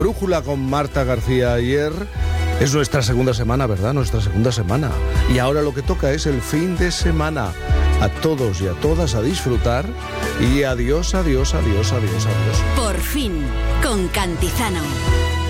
Brújula con Marta García ayer. Es nuestra segunda semana, ¿verdad? Nuestra segunda semana. Y ahora lo que toca es el fin de semana. A todos y a todas a disfrutar. Y adiós, adiós, adiós, adiós, adiós. Por fin, con Cantizano.